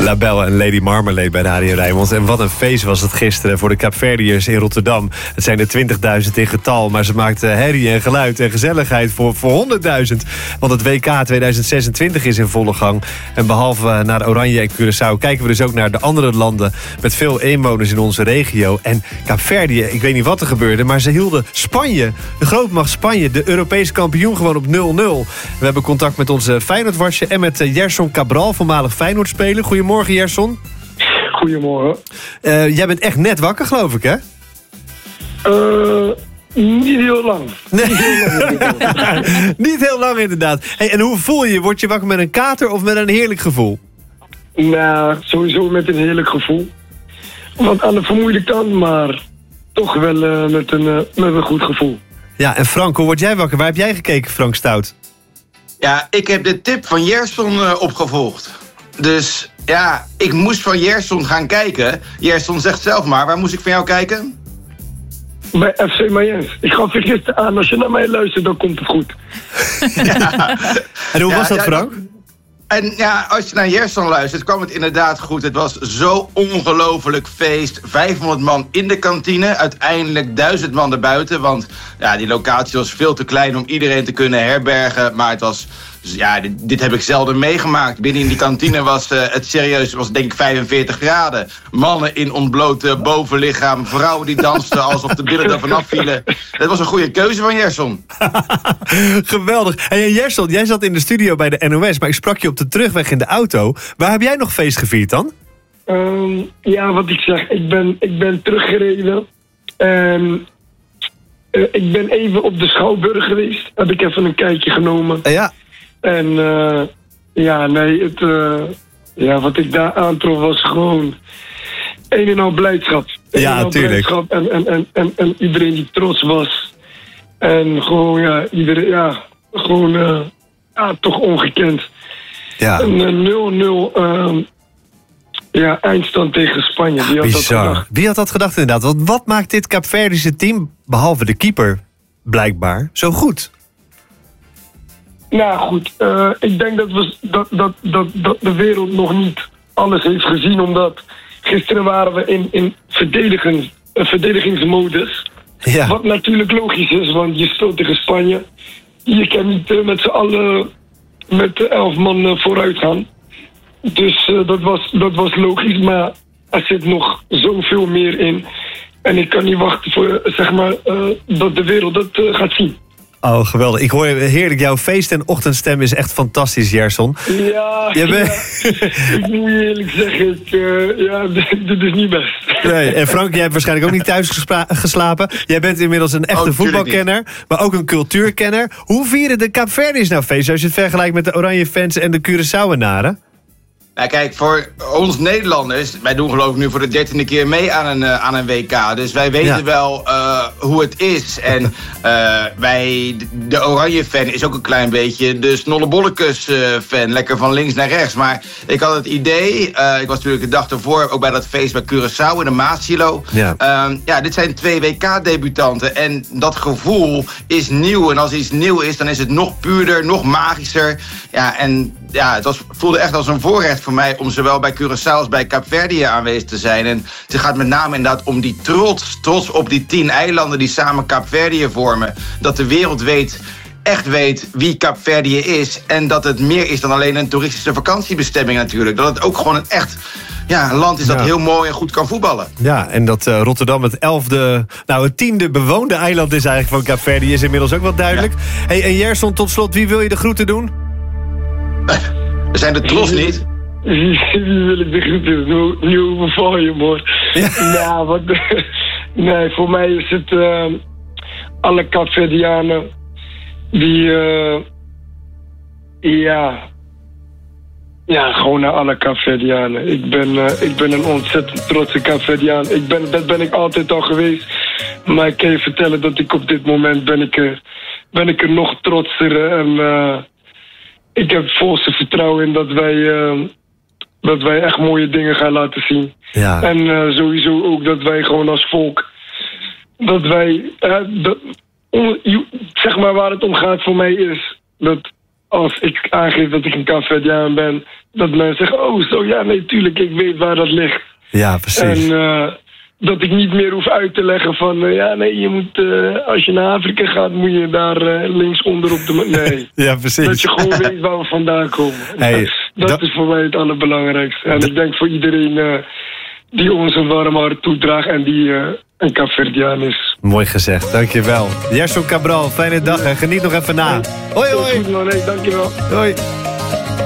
La Belle en Lady Marmalade bij Radio Rijnmond. En wat een feest was het gisteren voor de Kaapverdiërs in Rotterdam. Het zijn er 20.000 in getal, maar ze maakten herrie en geluid en gezelligheid voor 100.000. Want het WK 2026 is in volle gang. En behalve naar Oranje en Curaçao kijken we dus ook naar de andere landen met veel inwoners in onze regio. En Kaapverdië, ik weet niet wat er gebeurde, maar ze hielden Spanje, de grootmacht Spanje, de Europees kampioen, gewoon op 0-0. We hebben contact met onze Feyenoord-watcher en met Yerson Cabral, voormalig Feyenoord-speler. Goedemorgen, Yerson. Goedemorgen. Jij bent echt net wakker, geloof ik, hè? Niet heel lang. Nee. Niet heel lang, inderdaad. Hey, en hoe voel je? Word je wakker met een kater of met een heerlijk gevoel? Nou, sowieso met een heerlijk gevoel. Wat aan de vermoeide kant, maar toch wel met een goed gevoel. Ja, en Frank, hoe word jij wakker? Waar heb jij gekeken, Frank Stout? Ja, ik heb de tip van Yerson opgevolgd. Dus ja, ik moest van Yerson gaan kijken. Yerson zegt zelf maar, waar moest ik van jou kijken? Bij FC Mayens. Ik gaf je gisteren aan, als je naar mij luistert, dan komt het goed. Ja. En hoe was dat, Frank? En ja, als je naar Yerson luistert, kwam het inderdaad goed. Het was zo ongelooflijk feest. 500 man in de kantine, uiteindelijk 1000 man erbuiten. Want ja, die locatie was veel te klein om iedereen te kunnen herbergen. Maar het was, ja, dit heb ik zelden meegemaakt. Binnen in die kantine was het serieus, was denk ik 45 graden. Mannen in ontblote bovenlichaam, vrouwen die dansten alsof de billen er vanaf vielen. Dat was een goede keuze van Yerson. Geweldig. En Yerson, jij zat in de studio bij de NOS, maar ik sprak je op de terugweg in de auto. Waar heb jij nog feest gevierd dan? Ja, wat ik zeg, ik ben teruggereden. Ik ben even op de Schouwburg geweest. Heb ik even een kijkje genomen. Ja. En ja, nee, wat ik daar aantrof was gewoon een en al blijdschap. Ja, tuurlijk. En iedereen die trots was. En gewoon, ja, iedereen, ja, gewoon, toch ongekend. Ja. Een 0-0 eindstand tegen Spanje. Wie had dat gedacht? Wie had dat gedacht inderdaad? Want wat maakt dit Kaapverdische team, behalve de keeper, blijkbaar, zo goed? Nou goed, ik denk dat de wereld nog niet alles heeft gezien. Omdat gisteren waren we in verdedigingsmodus. Ja. Wat natuurlijk logisch is, want je speelt tegen Spanje. Je kan niet met z'n allen met 11 man vooruit gaan. Dus dat was logisch, maar er zit nog zoveel meer in. En ik kan niet wachten voor, zeg maar, dat de wereld dat gaat zien. Oh, geweldig. Ik hoor heerlijk. Jouw feest- en ochtendstem is echt fantastisch, Yerson. Ja, ik moet je eerlijk zeggen, dit is niet best. Nee, en Frank, jij hebt waarschijnlijk ook niet thuis geslapen. Jij bent inmiddels een echte voetbalkenner, maar ook een cultuurkenner. Hoe vieren de Kaapverdiërs nou feest, als je het vergelijkt met de Oranje fans en de Curaçaoenaren? Nou kijk, voor ons Nederlanders, wij doen geloof ik nu voor de 13e keer mee aan een WK. Dus wij weten wel hoe het is. En de Oranje-fan is ook een klein beetje de Snollebollekes-fan. Lekker van links naar rechts. Maar ik had het idee, ik was natuurlijk de dag ervoor ook bij dat feest bij Curaçao in de Maasilo. Ja. Dit zijn 2 WK-debutanten. En dat gevoel is nieuw. En als iets nieuw is, dan is het nog puurder, nog magischer. Ja, en ja, het voelde echt als een voorrecht voor mij om zowel bij Curaçao als bij Kaapverdië aanwezig te zijn. En het gaat met name inderdaad om die trots op die 10 eilanden die samen Kaapverdië vormen. Dat de wereld echt weet wie Kaapverdië is. En dat het meer is dan alleen een toeristische vakantiebestemming natuurlijk. Dat het ook gewoon een echt een land is dat heel mooi en goed kan voetballen. Ja, en dat Rotterdam het 10e bewoonde eiland is eigenlijk van Kaapverdië is inmiddels ook wel duidelijk. Ja. Hey, en Yerson, tot slot, wie wil je de groeten doen? We zijn de tros niet. Wie wil ik de groeten doen? Nu overval je, man. Ja. Nee, voor mij is het alle Kaapverdianen die gewoon naar alle Kaapverdianen. Ik ben een ontzettend trotse Kaapverdiaan. Dat ben ik altijd al geweest. Maar ik kan je vertellen dat ik op dit moment ben ik er nog trotser. En ik heb volste vertrouwen in dat wij echt mooie dingen gaan laten zien. Ja. En sowieso ook dat wij gewoon als volk, dat wij, zeg maar waar het om gaat voor mij is, dat als ik aangeef dat ik een Kaapverdiaan ben, dat mensen zeggen, oh zo, ja, nee, tuurlijk, ik weet waar dat ligt. Ja, precies. En dat ik niet meer hoef uit te leggen van, ja, nee, je moet, als je naar Afrika gaat, moet je daar linksonder op de... Nee. Ja, precies. Dat je gewoon weet waar we vandaan komen. Hey, dat is voor mij het allerbelangrijkste. En ik denk voor iedereen die ons een warm hart toedraagt en die een Kaapverdiaan is. Mooi gezegd, dankjewel. Gerson Cabral, fijne dag en geniet nog even na. Hoi, hoi. Goed man, hey, dankjewel. Hoi.